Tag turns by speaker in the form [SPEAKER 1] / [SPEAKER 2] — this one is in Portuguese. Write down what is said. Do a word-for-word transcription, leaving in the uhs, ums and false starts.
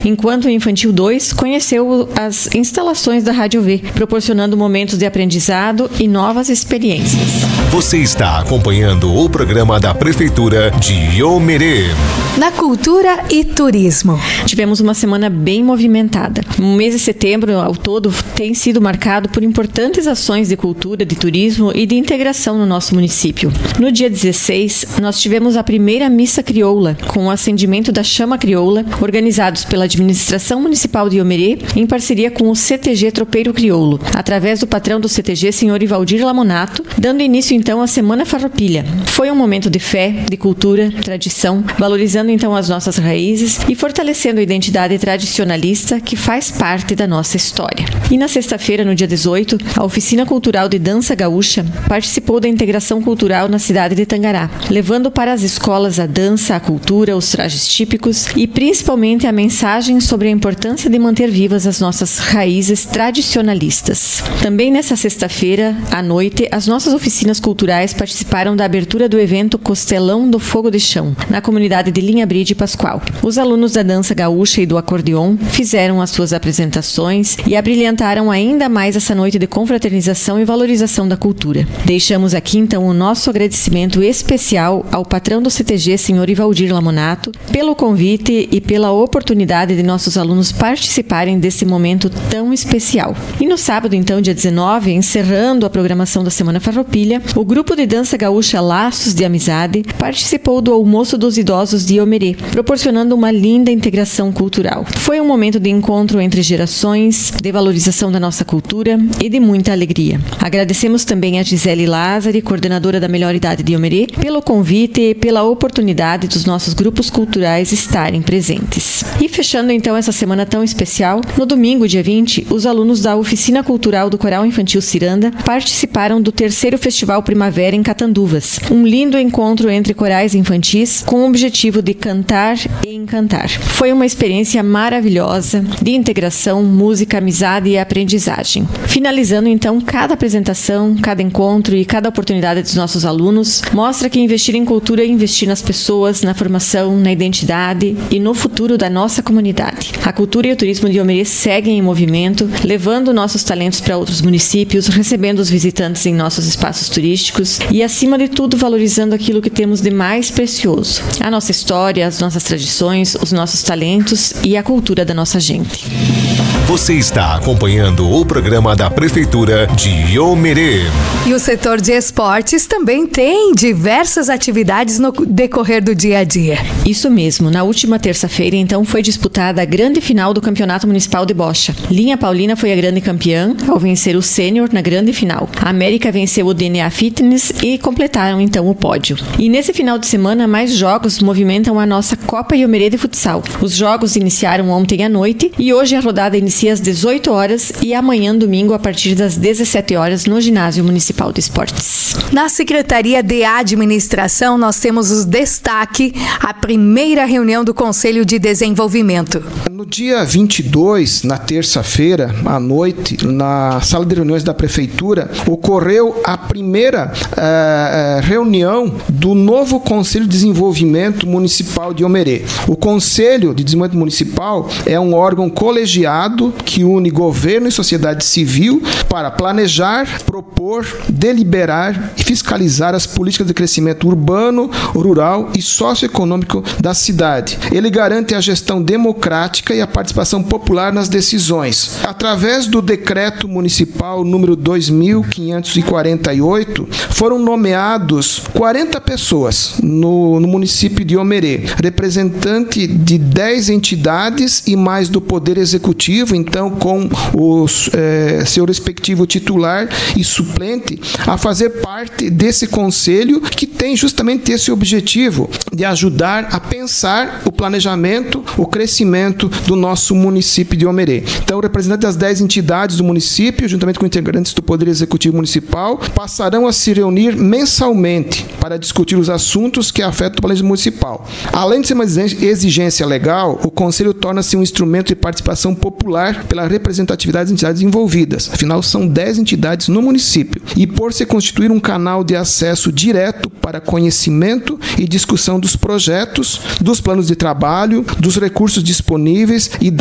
[SPEAKER 1] enquanto o Infantil dois conheceu as instalações da Rádio V, proporcionando momentos de aprendizado e novas experiências.
[SPEAKER 2] Você está acompanhando o programa da Prefeitura de Iomerê.
[SPEAKER 3] Na cultura e turismo.
[SPEAKER 1] Tivemos uma semana bem movimentada. O mês de setembro, ao todo, tem sido marcado por importantes ações de cultura, de turismo e de integração no nosso município. No dia dezesseis, nós tivemos a primeira missa crioula, com o acendimento da chama crioula, organizados pela Administração Municipal de Iomerê, em parceria com o C T G Tropeiro Crioulo, através do patrão do C T G, senhor Ivaldir Lamonato, dando início então à Semana Farroupilha. Foi um momento de fé, de cultura, tradição, valorizando então as nossas raízes e fortalecendo a identidade tradicionalista que faz parte da nossa história. E na sexta-feira, no dia dezoito, a Oficina Cultural de Dança Gaúcha participou da integração cultural na cidade de Tangará, levando para as escolas a dança, a cultura, os trajes típicos e principalmente a mensagem sobre a importância de manter vivas as nossas raízes tradicionalistas. Também nessa sexta-feira, à noite, as nossas oficinas culturais participaram da abertura do evento Costelão do Fogo de Chão, na comunidade de Linha Bride Pascoal. Os alunos da dança gaúcha e do acordeon fizeram as suas apresentações e abrilhantaram ainda mais essa noite de confraternização e valorização da cultura. Deixamos aqui então o nosso agradecimento especial ao patrão do C T G, senhor Ivaldir Lamonato, pelo convite e pela oportunidade de nossos alunos participarem desse momento tão especial. E no sábado, então, dia dezenove, encerrando a programação da Semana Farroupilha, o grupo de dança gaúcha Laços de Amizade participou do Almoço dos Idosos de Iomerê, proporcionando uma linda integração cultural. Foi um momento de encontro entre gerações, de valorização da nossa cultura e de muita alegria. Agradecemos também a Gisele Lázari, coordenadora da Melhor Idade de Iomerê, pelo convite e pela oportunidade dos nossos grupos culturais estarem presentes. E fechando então essa semana tão especial, no domingo, dia vinte, os alunos da Oficina Cultural do Coral Infantil Ciranda participaram do terceiro Festival Primavera em Catanduvas, um lindo encontro entre corais infantis com o objetivo de cantar e encantar. Foi uma experiência maravilhosa de integração, música, amizade e aprendizagem. Finalizando então, cada apresentação, cada encontro e cada oportunidade dos nossos alunos mostra que investir em cultura é investir nas pessoas, na formação, na identidade e no futuro da nossa comunidade. A cultura e o turismo de Iomerê seguem em movimento, levando nossos talentos para outros municípios, recebendo os visitantes em nossos espaços turísticos e, acima de tudo, valorizando aquilo que temos de mais precioso: a nossa história, as nossas tradições, os nossos talentos e a cultura da nossa gente.
[SPEAKER 2] Você está acompanhando o programa da Prefeitura de Iomerê.
[SPEAKER 3] E o setor de esportes também tem diversas atividades no decorrer do dia a dia.
[SPEAKER 1] Isso mesmo. Na última terça-feira, então, foi disputada a grande final do Campeonato Municipal de Bocha. Linha Paulina foi a grande campeã ao vencer o Sênior na grande final. A América venceu o D N A Fitness e completaram, então, o pódio. E nesse final de semana, mais jogos movimentam a nossa Copa Iomerê de Futsal. Os jogos iniciaram ontem à noite e hoje a rodada inicia às dezoito horas e amanhã, domingo, a partir das dezessete horas, no Ginásio Municipal de Esportes.
[SPEAKER 3] Na Secretaria de Administração, nós temos os destaque, a primeira reunião do Conselho de Desenvolvimento.
[SPEAKER 4] No dia vinte e dois, na terça-feira, à noite, na sala de reuniões da Prefeitura, ocorreu a primeira uh, reunião do novo Conselho de Desenvolvimento Municipal de Iomerê. O Conselho de Desenvolvimento Municipal é um órgão colegiado que une governo e sociedade civil para planejar, propor, deliberar e fiscalizar as políticas de crescimento urbano, rural e socioeconômico da cidade. Ele garante a gestão democrática e a participação popular nas decisões. Através do Decreto Municipal número dois mil quinhentos e quarenta e oito, foram nomeados quarenta pessoas no, no município de Iomerê, representante de dez entidades e mais do Poder Executivo, então com o é, seu respectivo titular e suplente, a fazer parte desse conselho que tem justamente esse objetivo de ajudar a pensar o planejamento, o crescimento do nosso município de Iomerê. Então, representantes das dez entidades do município, juntamente com integrantes do Poder Executivo Municipal, passarão a a se reunir mensalmente para discutir os assuntos que afetam o planejamento municipal. Além de ser uma exigência legal, o Conselho torna-se um instrumento de participação popular pela representatividade das entidades envolvidas. Afinal, são dez entidades no município. E por se constituir um canal de acesso direto para conhecimento e discussão dos projetos, dos planos de trabalho, dos recursos disponíveis e